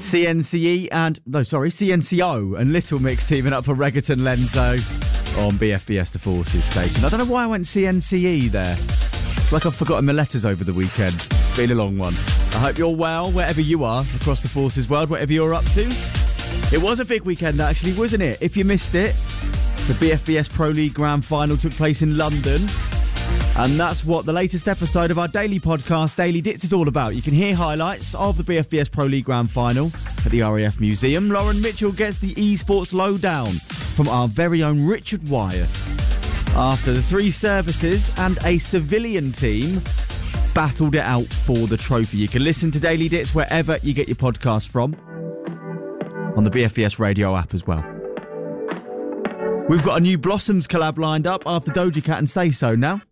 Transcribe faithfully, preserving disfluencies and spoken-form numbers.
C N C E and, no, sorry, C N C O and Little Mix teaming up for Reggaeton Lenzo on B F B S The Forces station. I don't know why I went C N C E there. It's like I've forgotten my letters over the weekend. It's been a long one. I hope you're well, wherever you are across the Forces world, whatever you're up to. It was a big weekend, actually, wasn't it? If you missed it, the B F B S Pro League Grand Final took place in London. And that's what the latest episode of our daily podcast, Daily Dits, is all about. You can hear highlights of the B F B S Pro League Grand Final at the R A F Museum. Lauren Mitchell gets the esports lowdown from our very own Richard Wyeth. After the three services and a civilian team battled it out for the trophy. You can listen to Daily Dits wherever you get your podcast from, on the B F B S radio app as well. We've got a new Blossoms collab lined up after Doja Cat and Say So now.